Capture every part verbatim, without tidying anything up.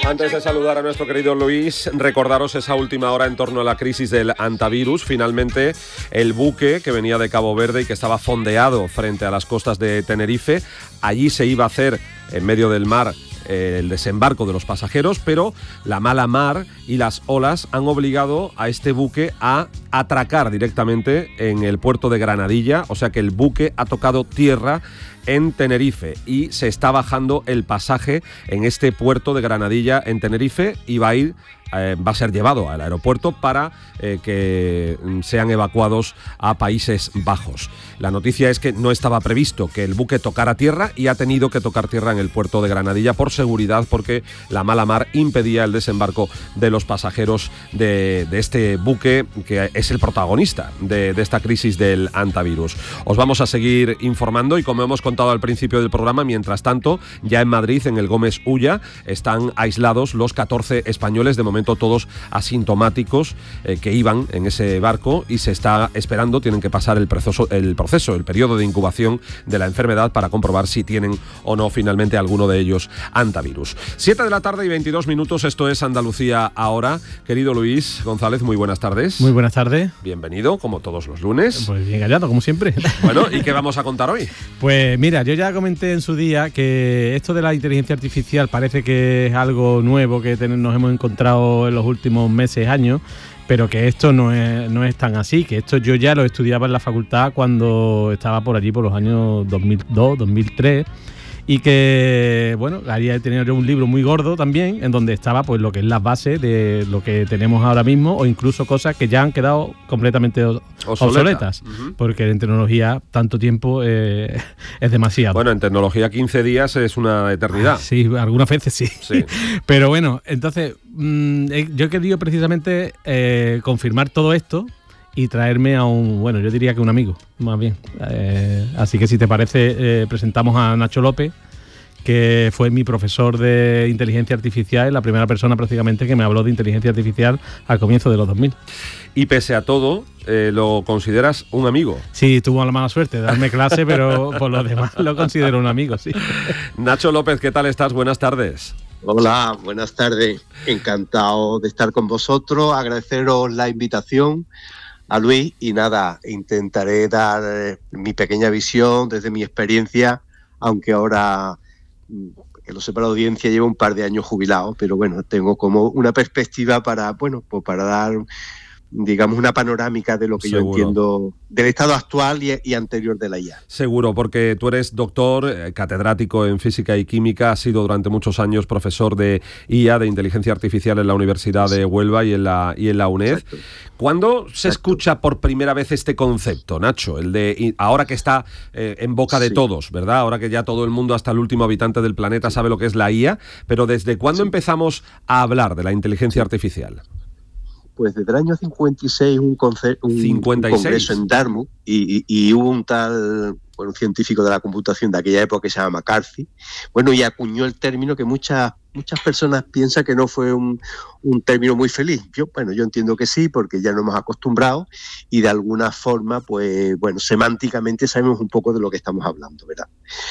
Antes de saludar a nuestro querido Luis, recordaros esa última hora en torno a la crisis del hantavirus. Finalmente, el buque que venía de Cabo Verde y que estaba fondeado frente a las costas de Tenerife, allí se iba a hacer, en medio del mar, el desembarco de los pasajeros, pero la mala mar y las olas han obligado a este buque a atracar directamente en el puerto de Granadilla, o sea que el buque ha tocado tierra en Tenerife y se está bajando el pasaje en este puerto de Granadilla en Tenerife y va a ir Eh, va a ser llevado al aeropuerto para eh, que sean evacuados a Países Bajos. La noticia es que no estaba previsto que el buque tocara tierra y ha tenido que tocar tierra en el puerto de Granadilla por seguridad, porque la mala mar impedía el desembarco de los pasajeros de, de este buque que es el protagonista de, de esta crisis del hantavirus. Os vamos a seguir informando y, como hemos contado al principio del programa, mientras tanto, ya en Madrid, en el Gómez Ulla, están aislados los catorce españoles, de momento todos asintomáticos, eh, que iban en ese barco, y se está esperando, tienen que pasar el proceso, el proceso, el periodo de incubación de la enfermedad para comprobar si tienen o no finalmente alguno de ellos hantavirus. siete de la tarde y veintidós minutos, esto es Andalucía Ahora. Querido Luis González, muy buenas tardes. Muy buenas tardes. Bienvenido, como todos los lunes. Pues bien hallado, como siempre. Bueno, ¿y qué vamos a contar hoy? Pues mira, yo ya comenté en su día que esto de la inteligencia artificial parece que es algo nuevo que ten- nos hemos encontrado en los últimos meses, años, pero que esto no es, no es tan así, que esto yo ya lo estudiaba en la facultad cuando estaba por allí por los años dos mil dos, dos mil tres, y que, bueno, había tenido un libro muy gordo también, en donde estaba pues lo que es la base de lo que tenemos ahora mismo, o incluso cosas que ya han quedado completamente Obsoleta. obsoletas, uh-huh. Porque en tecnología tanto tiempo eh, es demasiado. Bueno, en tecnología quince días es una eternidad. Sí, algunas veces sí. sí. Pero bueno, entonces mmm, yo he querido precisamente eh, confirmar todo esto y traerme a un, bueno, yo diría que un amigo, más bien. Eh, así que si te parece, eh, presentamos a Nacho López, que fue mi profesor de inteligencia artificial, la primera persona prácticamente que me habló de inteligencia artificial al comienzo de los dos mil. Y pese a todo, eh, ¿lo consideras un amigo? Sí, tuvo la mala suerte de darme clase, pero por lo demás lo considero un amigo, sí. Nacho López, ¿qué tal estás? Buenas tardes. Hola, buenas tardes. Encantado de estar con vosotros, agradeceros la invitación a Luis y nada, intentaré dar eh, mi pequeña visión desde mi experiencia, aunque ahora, que lo sepa la audiencia, llevo un par de años jubilado, pero bueno, tengo como una perspectiva para, bueno, pues para dar, digamos, una panorámica de lo que Seguro. Yo entiendo del estado actual y, y anterior de la I A. Seguro, porque tú eres doctor, eh, catedrático en física y química, has sido durante muchos años profesor de I A, de inteligencia artificial, en la Universidad de Huelva y en la, y en la UNED. Exacto. ¿Cuándo se Exacto. escucha por primera vez este concepto, Nacho? El de ahora que está eh, en boca de sí. todos, ¿verdad? Ahora que ya todo el mundo, hasta el último habitante del planeta, sabe lo que es la I A, pero ¿desde cuándo sí. empezamos a hablar de la inteligencia artificial? Pues desde el año cincuenta y seis, un, conce- un, cincuenta y seis. un congreso en Dartmouth, y, y, y hubo un tal, bueno, un científico de la computación de aquella época que se llama McCarthy, bueno, y acuñó el término que muchas muchas personas piensan que no fue un, un término muy feliz. Yo, bueno, yo entiendo que sí, porque ya nos hemos acostumbrado y de alguna forma, pues, bueno, semánticamente sabemos un poco de lo que estamos hablando, ¿verdad?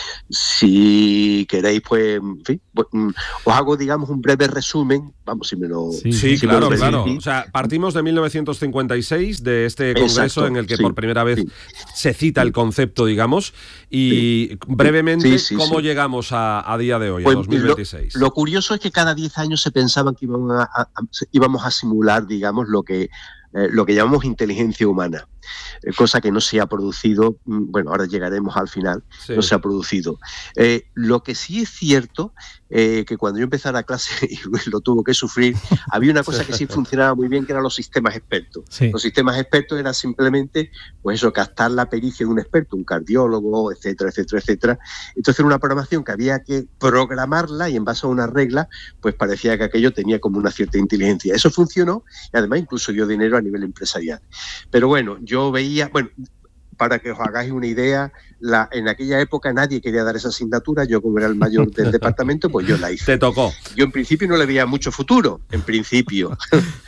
Si queréis, pues, en fin, pues, os hago, digamos, un breve resumen, vamos, si me lo... Sí, sí si claro, claro. O sea, partimos de mil novecientos cincuenta y seis, de este congreso Exacto, en el que sí, por primera vez sí. se cita el concepto, digamos, y sí. brevemente, sí, sí, ¿cómo sí. llegamos a, a día de hoy, pues, a dos mil veintiséis? Lo, lo curioso es que cada diez años se pensaban que íbamos a, a, a, íbamos a simular, digamos, lo que, eh, lo que llamamos inteligencia humana. Cosa que no se ha producido, bueno, ahora llegaremos al final, sí. no se ha producido. Eh, lo que sí es cierto, eh, que cuando yo empecé a la clase, y lo tuvo que sufrir, había una cosa que sí funcionaba muy bien, que eran los sistemas expertos. Sí. Los sistemas expertos eran simplemente, pues eso, captar la pericia de un experto, un cardiólogo, etcétera, etcétera, etcétera. Entonces era una programación que había que programarla y en base a una regla, pues parecía que aquello tenía como una cierta inteligencia. Eso funcionó y además incluso dio dinero a nivel empresarial. Pero bueno, yo Yo veía, bueno, para que os hagáis una idea, la, en aquella época nadie quería dar esa asignatura, yo como era el mayor del departamento, pues yo la hice. Te tocó. Yo en principio no le veía mucho futuro, en principio.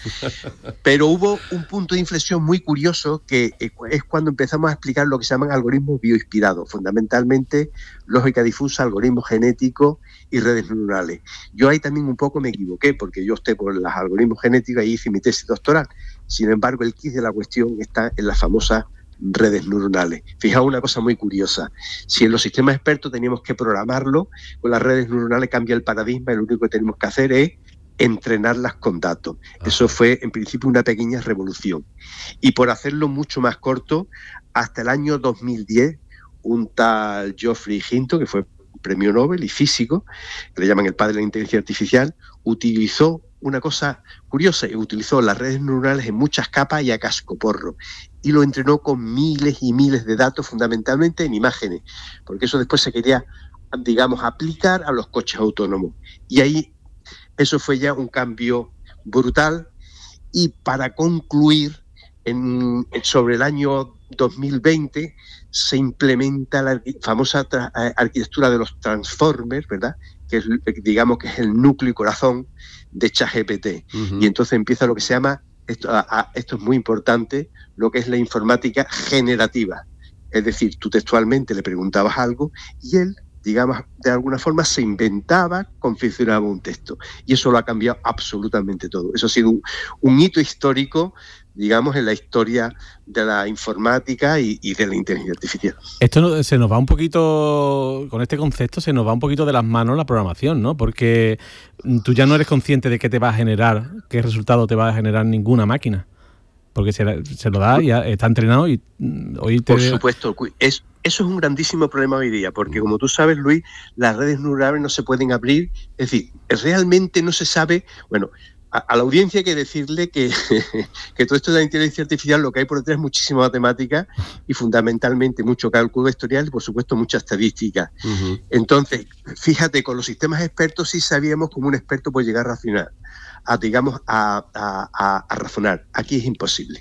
Pero hubo un punto de inflexión muy curioso que es cuando empezamos a explicar lo que se llaman algoritmos bioinspirados, fundamentalmente lógica difusa, algoritmos genéticos y redes neuronales. Yo ahí también un poco me equivoqué, porque yo opté por los algoritmos genéticos y hice mi tesis doctoral. Sin embargo, el quid de la cuestión está en las famosas redes neuronales. Fijaos una cosa muy curiosa. Si en los sistemas expertos teníamos que programarlo, con las redes neuronales cambia el paradigma y lo único que tenemos que hacer es entrenarlas con datos. Eso fue en principio una pequeña revolución. Y por hacerlo mucho más corto, hasta el año dos mil diez, un tal Geoffrey Hinton, que fue premio Nobel y físico, que le llaman el padre de la inteligencia artificial, utilizó una cosa curiosa, utilizó las redes neuronales en muchas capas y a cascoporro, y lo entrenó con miles y miles de datos, fundamentalmente en imágenes, porque eso después se quería, digamos, aplicar a los coches autónomos. Y ahí eso fue ya un cambio brutal. Y para concluir, en, sobre el año dos mil veinte se implementa la famosa tra- arquitectura de los transformers, ¿verdad?, que es, digamos, que es el núcleo y corazón de ChatGPT. Uh-huh. Y entonces empieza lo que se llama, esto, a, a, esto es muy importante, lo que es la informática generativa. Es decir, tú textualmente le preguntabas algo y él, digamos, de alguna forma se inventaba, confeccionaba un texto. Y eso lo ha cambiado absolutamente todo. Eso ha sido un, un hito histórico, digamos, en la historia de la informática y, y de la inteligencia artificial. Esto se nos va un poquito, con este concepto, se nos va un poquito de las manos la programación, ¿no? Porque tú ya no eres consciente de qué te va a generar, qué resultado te va a generar ninguna máquina. Porque se, se lo da, ya está entrenado y hoy te... Por supuesto, es, eso es un grandísimo problema hoy día, porque como tú sabes, Luis, las redes neuronales no se pueden abrir, es decir, realmente no se sabe, bueno, a, a la audiencia hay que decirle que, que todo esto de la inteligencia artificial, lo que hay por detrás es muchísima matemática y fundamentalmente mucho cálculo vectorial y por supuesto mucha estadística. Uh-huh. Entonces, fíjate, con los sistemas expertos sí sabíamos cómo un experto puede llegar a razonar. A, digamos, a, a, a razonar. Aquí es imposible.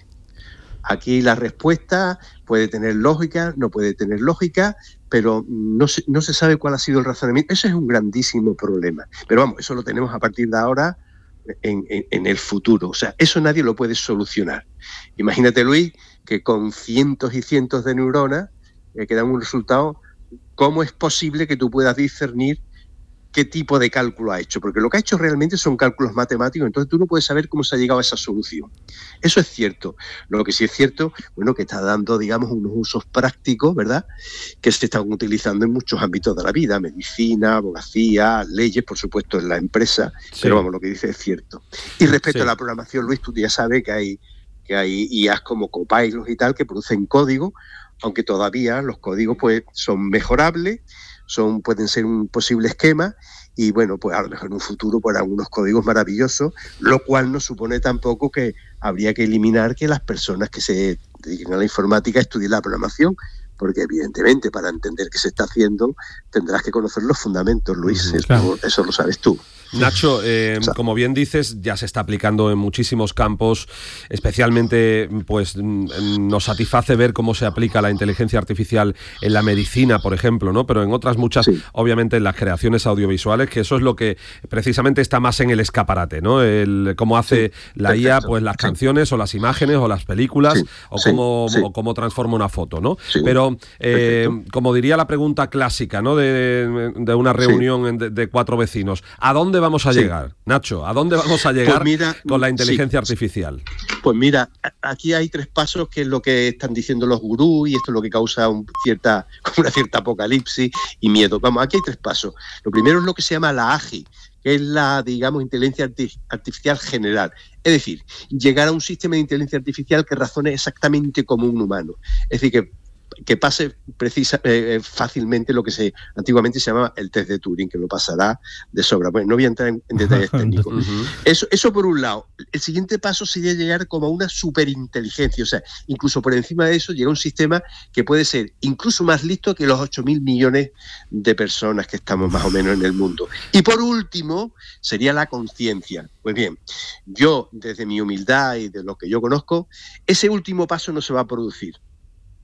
Aquí la respuesta puede tener lógica, no puede tener lógica, pero no se, no se sabe cuál ha sido el razonamiento. Ese es un grandísimo problema. Pero vamos, eso lo tenemos a partir de ahora en, en, en el futuro. O sea, eso nadie lo puede solucionar. Imagínate, Luis, que con cientos y cientos de neuronas eh, que dan un resultado, ¿cómo es posible que tú puedas discernir qué tipo de cálculo ha hecho? Porque lo que ha hecho realmente son cálculos matemáticos, entonces tú no puedes saber cómo se ha llegado a esa solución. Eso es cierto. Lo que sí es cierto, bueno, que está dando, digamos, unos usos prácticos, ¿verdad?, que se están utilizando en muchos ámbitos de la vida, medicina, abogacía, leyes, por supuesto, en la empresa, sí. Pero vamos, lo que dice es cierto. Y respecto sí. a la programación, Luis, tú ya sabes que hay, que hay I As como Copilot y tal, que producen código, aunque todavía los códigos pues son mejorables, son, pueden ser un posible esquema y bueno, pues a lo mejor en un futuro por algunos códigos maravillosos, lo cual no supone tampoco que habría que eliminar que las personas que se dediquen a la informática estudien la programación, porque evidentemente para entender qué se está haciendo tendrás que conocer los fundamentos, Luis, uh-huh, claro. eso, eso lo sabes tú. Nacho, eh, o sea, como bien dices, ya se está aplicando en muchísimos campos, especialmente pues nos satisface ver cómo se aplica la inteligencia artificial en la medicina, por ejemplo, ¿no? Pero en otras muchas, sí. obviamente en las creaciones audiovisuales, que eso es lo que precisamente está más en el escaparate, ¿no? El cómo hace sí, la perfecto. I A pues las sí. canciones o las imágenes o las películas sí, o, sí, cómo, sí. o cómo transforma una foto, ¿no? Sí, Pero eh, como diría la pregunta clásica, ¿no? De, de una reunión sí. de, de cuatro vecinos, ¿a dónde vamos a sí. llegar, Nacho? ¿A dónde vamos a llegar pues mira, con la inteligencia sí. artificial? Pues mira, aquí hay tres pasos, que es lo que están diciendo los gurús, y esto es lo que causa un cierta, una cierta apocalipsis y miedo. Vamos, aquí hay tres pasos. Lo primero es lo que se llama la A G I, que es la, digamos, inteligencia arti- artificial general. Es decir, llegar a un sistema de inteligencia artificial que razone exactamente como un humano. Es decir, que que pase precisa, eh, fácilmente lo que se antiguamente se llamaba el test de Turing, que lo pasará de sobra. Bueno, no voy a entrar en, en detalles técnicos. Uh-huh. Eso, eso por un lado. El siguiente paso sería llegar como a una superinteligencia, o sea, incluso por encima de eso llega un sistema que puede ser incluso más listo que los ocho mil millones de personas que estamos más o menos en el mundo. Y por último, sería la conciencia. Pues bien, yo, desde mi humildad y de lo que yo conozco, ese último paso no se va a producir.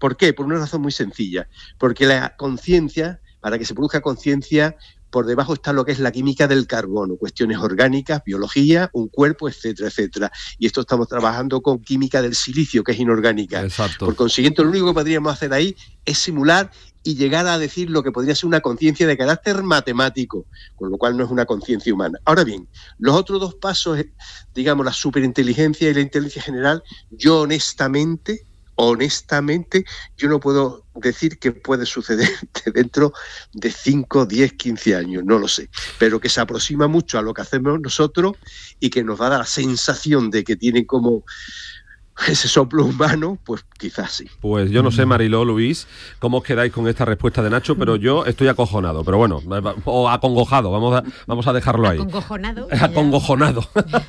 ¿Por qué? Por una razón muy sencilla. Porque la conciencia, para que se produzca conciencia, por debajo está lo que es la química del carbono, cuestiones orgánicas, biología, un cuerpo, etcétera, etcétera. Y esto estamos trabajando con química del silicio, que es inorgánica. Exacto. Por consiguiente, lo único que podríamos hacer ahí es simular y llegar a decir lo que podría ser una conciencia de carácter matemático, con lo cual no es una conciencia humana. Ahora bien, los otros dos pasos, digamos, la superinteligencia y la inteligencia general, yo honestamente... Honestamente, yo no puedo decir que puede suceder dentro de cinco, diez, quince años, no lo sé, pero que se aproxima mucho a lo que hacemos nosotros y que nos va a dar la sensación de que tiene como ese soplo humano, pues quizás sí. Pues yo no sé, Mariló, Luis, cómo os quedáis con esta respuesta de Nacho, pero yo estoy acojonado, pero bueno, o acongojado, vamos a, vamos a dejarlo ahí. Acongojonado. Acongojonado.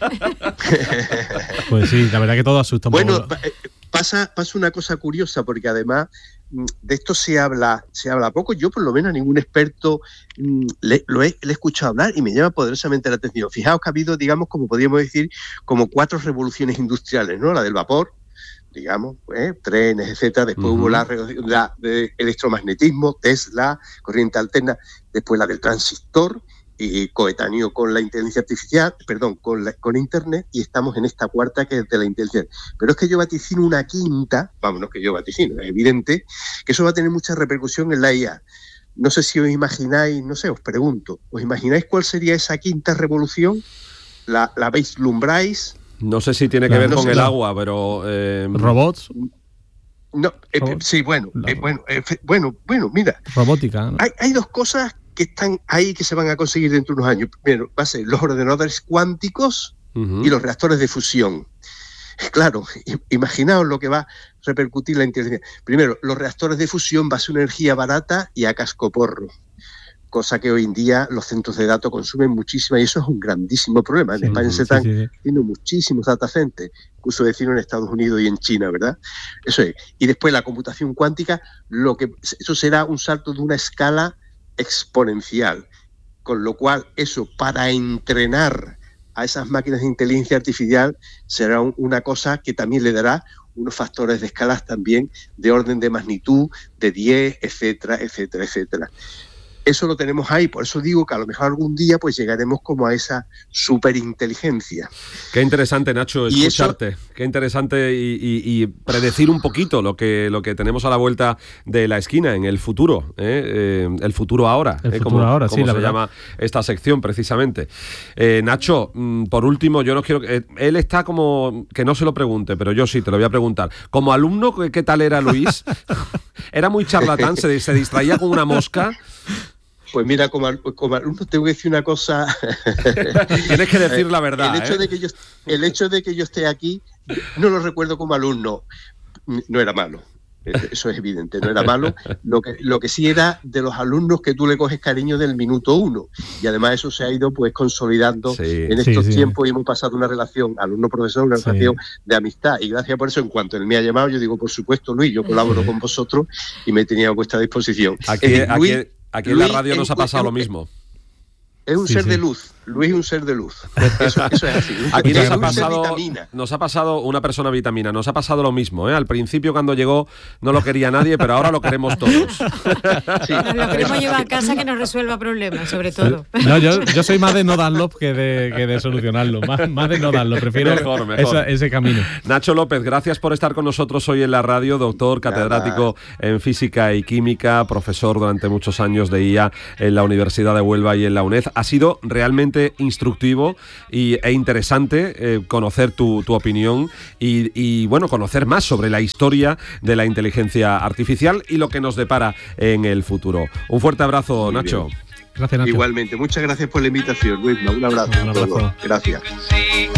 Pues sí, la verdad que todo asusta un bueno, poco. Pasa, pasa una cosa curiosa, porque además de esto se habla, se habla poco. Yo, por lo menos, a ningún experto le, lo he, le he escuchado hablar y me llama poderosamente la atención. Fijaos que ha habido, digamos, como podríamos decir, como cuatro revoluciones industriales, ¿no? La del vapor, digamos, ¿eh? trenes, etcétera. Después uh-huh. hubo la, la de electromagnetismo, Tesla, corriente alterna. Después la del transistor, y coetáneo con la inteligencia artificial, perdón, con, la, con Internet, y estamos en esta cuarta que es de la inteligencia. Pero es que yo vaticino una quinta, vámonos que yo vaticino, es evidente que eso va a tener mucha repercusión en la I A. No sé si os imagináis, no sé, os pregunto, ¿os imagináis cuál sería esa quinta revolución? ¿La, la vislumbráis? No sé si tiene que ver no con sé, el no. agua, pero... Eh... ¿Robots? No, eh, sí, bueno, eh, bueno, eh, bueno, bueno, mira. Robótica, ¿no? Hay, hay dos cosas que están ahí que se van a conseguir dentro de unos años. Primero, va a ser los ordenadores cuánticos uh-huh. y los reactores de fusión. Claro, imaginaos lo que va a repercutir la inteligencia. Primero, los reactores de fusión va a ser una energía barata y a cascoporro, cosa que hoy en día los centros de datos consumen muchísima, y eso es un grandísimo problema. En sí, España sí, se están sí, sí. haciendo muchísimos data centers, incluso decirlo en Estados Unidos y en China, ¿verdad? Eso es. Y después la computación cuántica, lo que eso será un salto de una escala exponencial, con lo cual eso para entrenar a esas máquinas de inteligencia artificial será un, una cosa que también le dará unos factores de escalas también de orden de magnitud de diez, etcétera, etcétera, etcétera. Eso lo tenemos ahí, por eso digo que a lo mejor algún día pues llegaremos como a esa superinteligencia. Qué interesante, Nacho, escucharte. Eso... Qué interesante y, y, y predecir un poquito lo que, lo que tenemos a la vuelta de la esquina en el futuro, ¿eh? Eh, el futuro ahora, el ¿eh? futuro como, ahora, como sí, se la llama esta sección precisamente. Eh, Nacho, por último, yo no quiero eh, él está como que no se lo pregunte, pero yo sí te lo voy a preguntar. Como alumno, ¿qué tal era Luis? ¿Era muy charlatán? ¿Se, se distraía con una mosca? Pues mira, como, como alumno tengo que decir una cosa. Tienes que decir la verdad. El hecho, ¿eh? de que yo, el hecho de que yo esté aquí, no lo recuerdo como alumno, no era malo. Eso es evidente, no era malo. Lo que, lo que sí era de los alumnos que tú le coges cariño del minuto uno. Y además eso se ha ido pues consolidando sí, en estos sí, sí. tiempos, y hemos pasado una relación alumno-profesor, una sí. relación de amistad. Y gracias por eso, en cuanto él me ha llamado, yo digo, por supuesto, Luis, yo colaboro sí. con vosotros y me he tenido a vuestra disposición. Aquí, eh, Luis, aquí, aquí en Luis, la radio nos ha pasado en, lo mismo. Es un sí, ser sí. de luz. Luis es un ser de luz. Eso, eso es así. Aquí nos ha, pasado, nos ha pasado una persona vitamina, nos ha pasado lo mismo, ¿eh? Al principio, cuando llegó, no lo quería nadie, pero ahora lo queremos todos. Sí. Nos lo queremos llevar a casa, que nos resuelva problemas, sobre todo. No, yo, yo soy más de no darlo que de, que de solucionarlo, más, más de no darlo, prefiero mejor, mejor. Esa, ese camino. Nacho López, gracias por estar con nosotros hoy en la radio, doctor, catedrático Nada. en Física y Química, profesor durante muchos años de I A en la Universidad de Huelva y en la UNED. Ha sido realmente instructivo y, e interesante eh, conocer tu, tu opinión y, y bueno, conocer más sobre la historia de la inteligencia artificial y lo que nos depara en el futuro. Un fuerte abrazo, Muy Nacho. Gracias, Nacho. Igualmente, muchas gracias por la invitación, Luis. Un abrazo. Un abrazo. Gracias.